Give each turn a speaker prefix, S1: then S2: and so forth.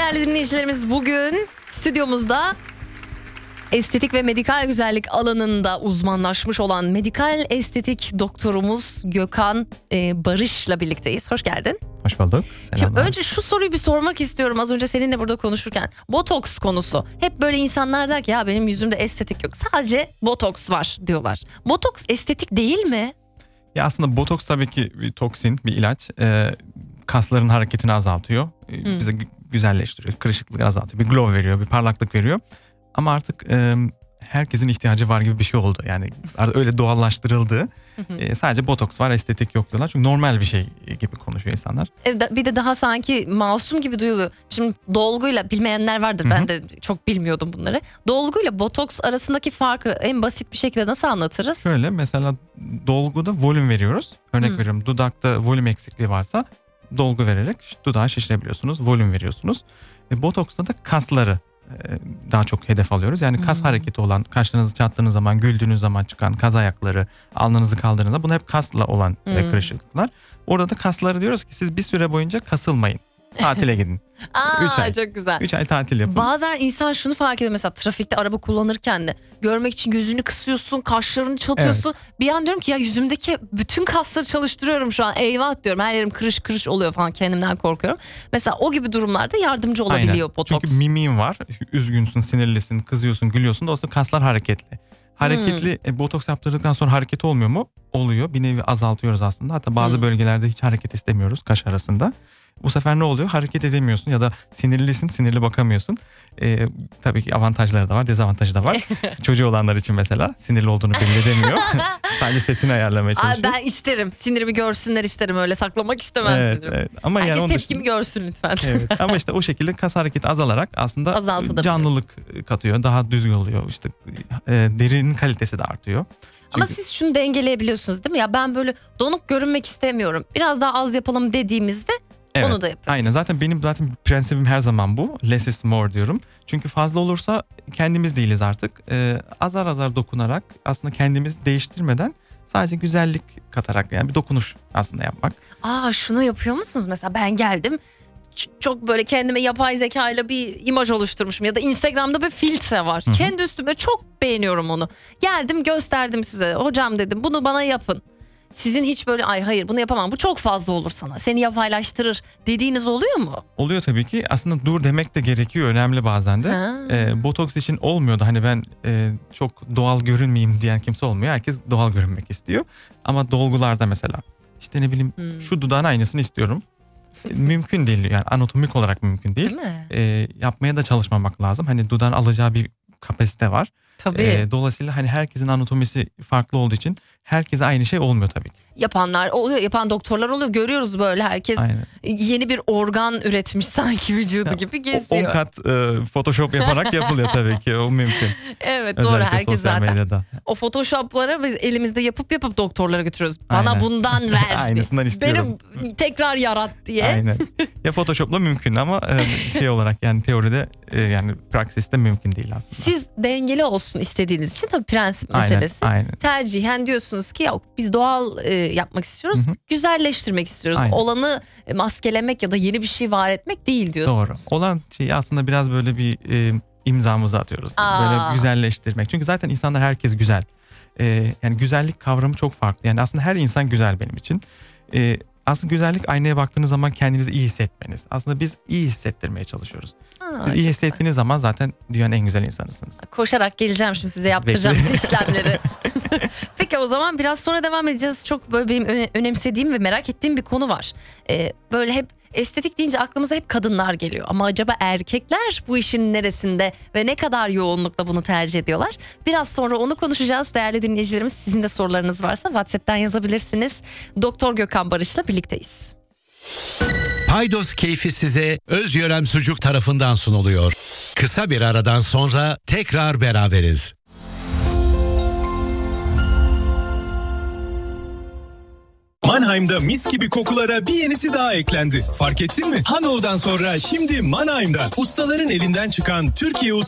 S1: değerli dinleyicilerimiz, bugün stüdyomuzda estetik ve medikal güzellik alanında uzmanlaşmış olan medikal estetik doktorumuz Gökhan Barış'la birlikteyiz. Hoş geldin.
S2: Hoş bulduk. Selamlar.
S1: Şimdi önce şu soruyu bir sormak istiyorum. Az önce seninle burada konuşurken botoks konusu. Hep böyle insanlar der ki ya benim yüzümde estetik yok. Sadece botoks var diyorlar. Botoks estetik değil mi?
S2: Ya aslında botoks tabii ki bir toksin, bir ilaç. Kasların hareketini azaltıyor. Bize güzelleştiriyor. Kırışıklığı azaltıyor. Bir glow veriyor, bir parlaklık veriyor. Ama artık herkesin ihtiyacı var gibi bir şey oldu. Yani öyle doğallaştırıldı. Sadece botoks var, estetik yok diyorlar. Çünkü normal bir şey gibi konuşuyor insanlar.
S1: Bir de daha sanki masum gibi duyuluyor. Şimdi dolguyla, bilmeyenler vardır, ben de çok bilmiyordum bunları. Dolguyla botoks arasındaki farkı en basit bir şekilde nasıl anlatırız?
S2: Şöyle mesela dolguda volüm veriyoruz. Örnek veriyorum, dudakta volüm eksikliği varsa dolgu vererek dudağı şişirebiliyorsunuz. Volüm veriyorsunuz. Botoksta da kasları daha çok hedef alıyoruz. Yani kas hareketi olan, kaşlarınızı çattığınız zaman, güldüğünüz zaman çıkan kaz ayakları, alnınızı kaldırdığınızda bunlar hep kasla olan kırışıklıklar. Orada da kasları diyoruz ki siz bir süre boyunca kasılmayın. Tatile gidin. 3 ay.
S1: Çok güzel.
S2: 3 ay tatil yapın.
S1: Bazen insan şunu fark ediyor, mesela trafikte araba kullanırken de görmek için gözünü kısıyorsun, kaşlarını çatıyorsun. Evet. Bir an diyorum ki ya yüzümdeki bütün kasları çalıştırıyorum şu an. Eyvah diyorum, her yerim kırış kırış oluyor falan, kendimden korkuyorum. Mesela o gibi durumlarda yardımcı olabiliyor botoks.
S2: Çünkü mimiğin var. Üzgünsün, sinirlisin, kızıyorsun, gülüyorsun. Dolayısıyla kaslar hareketli. Hareketli botoks yaptırdıktan sonra hareket olmuyor mu? Oluyor. Bir nevi azaltıyoruz aslında. Hatta bazı bölgelerde hiç hareket istemiyoruz kaş arasında. Bu sefer ne oluyor? Hareket edemiyorsun ya da sinirlisin, sinirli bakamıyorsun. Tabii ki avantajları da var, dezavantajı da var. Çocuğu olanlar için mesela sinirli olduğunu belli edemiyor. Sadece sesini ayarlamaya çalışıyor.
S1: Ben isterim. Sinirimi görsünler isterim. Öyle saklamak istemem sinirimi.
S2: Evet. Ama
S1: herkes
S2: yani
S1: tepkimi görsün lütfen.
S2: Evet. Ama işte o şekilde kas hareketi azalarak aslında canlılık katıyor. Daha düzgün oluyor. İşte derinin kalitesi de artıyor.
S1: Ama siz şunu dengeleyebiliyorsunuz değil mi? Ya ben böyle donuk görünmek istemiyorum, biraz daha az yapalım dediğimizde
S2: evet,
S1: onu da yapıyoruz.
S2: Aynen. Benim prensibim her zaman bu. Less is more diyorum. Çünkü fazla olursa kendimiz değiliz artık. Azar azar dokunarak aslında kendimizi değiştirmeden sadece güzellik katarak, yani bir dokunuş aslında yapmak.
S1: Şunu yapıyor musunuz? Mesela ben geldim, çok böyle kendime yapay zekayla bir imaj oluşturmuşum ya da Instagram'da bir filtre var. Kendi üstüme çok beğeniyorum onu. Geldim gösterdim size. Hocam dedim, bunu bana yapın. Sizin hiç böyle hayır bunu yapamam, bu çok fazla olur sana, seni yapaylaştırır dediğiniz oluyor mu?
S2: Oluyor tabii ki. Aslında dur demek de gerekiyor, önemli bazen de. Botoks için olmuyordu. Hani ben çok doğal görünmeyeyim diyen kimse olmuyor. Herkes doğal görünmek istiyor. Ama dolgularda mesela işte ne bileyim şu dudağın aynısını istiyorum. Mümkün değil, yani anatomik olarak mümkün değil. Yapmaya da çalışmamak lazım. Hani dudağın alacağı bir kapasite var.
S1: Tabii.
S2: Dolayısıyla hani herkesin anatomisi farklı olduğu için herkese aynı şey olmuyor tabii ki.
S1: Yapanlar oluyor, yapan doktorlar oluyor. Görüyoruz böyle, herkes yeni bir organ üretmiş sanki vücudu gibi geziyor.
S2: 10 kat Photoshop yaparak yapılıyor tabii ki, o mümkün.
S1: Evet,
S2: özellikle
S1: doğru, herkes zaten
S2: medyada.
S1: o Photoshop'ları biz elimizde yapıp doktorlara götürüyoruz. Bana bundan ver.
S2: Aynısından istiyorum.
S1: Benim tekrar yarat diye.
S2: Aynen. Ya Photoshop'la mümkün ama şey olarak, yani teoride yani praksiste mümkün değil aslında.
S1: Siz dengeli olsun istediğiniz için tabii prensip meselesi.
S2: Aynen.
S1: Tercihen diyorsunuz ki yok, biz doğal yapmak istiyoruz. Güzelleştirmek istiyoruz.
S2: Aynen.
S1: Olanı maskelemek ya da yeni bir şey var etmek değil diyorsunuz.
S2: Doğru. Olan şeyi aslında biraz böyle bir imzamızı atıyoruz. Böyle güzelleştirmek. Çünkü zaten insanlar, herkes güzel. Yani güzellik kavramı çok farklı. Yani aslında her insan güzel benim için. Aslında güzellik, aynaya baktığınız zaman kendinizi iyi hissetmeniz. Aslında biz iyi hissettirmeye çalışıyoruz. Siz iyi hissettiğiniz zaman zaten dünyanın en güzel insanısınız.
S1: Koşarak geleceğim şimdi, size yaptıracağım bütün işlemleri. Peki o zaman biraz sonra devam edeceğiz. Çok böyle benim önemsediğim ve merak ettiğim bir konu var. Böyle hep estetik deyince aklımıza hep kadınlar geliyor. Ama acaba erkekler bu işin neresinde ve ne kadar yoğunlukla bunu tercih ediyorlar? Biraz sonra onu konuşacağız. Değerli dinleyicilerimiz, sizin de sorularınız varsa WhatsApp'tan yazabilirsiniz. Doktor Gökhan Barış'la birlikteyiz.
S3: Paydos keyfi size Özyörem Sucuk tarafından sunuluyor. Kısa bir aradan sonra tekrar beraberiz.
S4: Mannheim'da mis gibi kokulara bir yenisi daha eklendi. Fark ettin mi? Hanau'dan sonra şimdi Mannheim'da ustaların elinden çıkan Türkiye